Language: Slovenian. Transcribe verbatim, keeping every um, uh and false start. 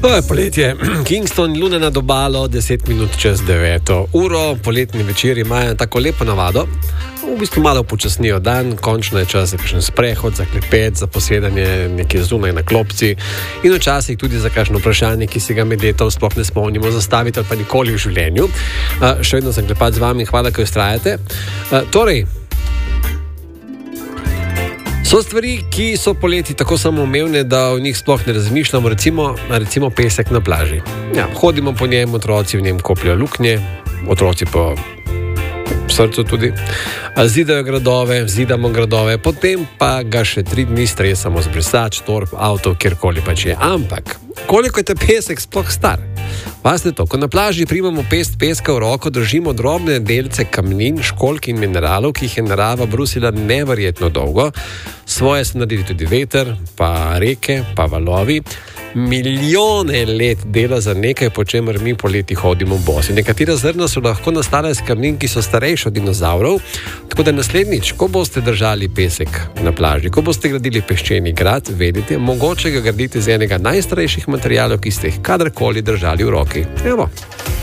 To je poletje. Kingston, luna nad obalo, deset minut čez deveto uro. Poletni večeri imajo tako lepo navado. V bistvu malo počasnijo dan, končno je čas za kakšen sprehod, za klepet, za posedanje nekje zunaj na klopci in včasih tudi za kakšno vprašanje, ki si ga med letom sploh ne spomnimo zastaviti ali pa nikoli v življenju. Uh, še vedno sem klepat z vami, hvala, ko ustrajate. Uh, torej, so stvari, ki so poleti tako samoumevne, da o njih sploh ne razmišljamo, recimo, recimo pesek na plaži. Ja, hodimo po njem, otroci v njem kopljajo luknje, otroci po srcu tudi, zidajo gradove, zidamo gradove, potem pa ga še tri dni stresamo z brisač, torb, avto, kjerkoli pač je. Ampak, koliko je ta pesek sploh star? Pasne to, ko na plaži primamo pest peska v roko, držimo drobne delce kamnin, školjk in mineralov, ki jih je narava brusila neverjetno dolgo. Svoje so naredili tudi veter, pa reke, pa valovi. Milijone let dela za nekaj, po čemer mi poleti hodimo bosi. Nekatera zrna so lahko nastala iz kamnin, ki so starejši od dinozavrov, tako da naslednjič, ko boste držali pesek na plaži, ko boste gradili peščeni grad, vedite, mogoče ga graditi z enega najstarejših materialov, ki ste jih kadarkoli držali v roki. Evo.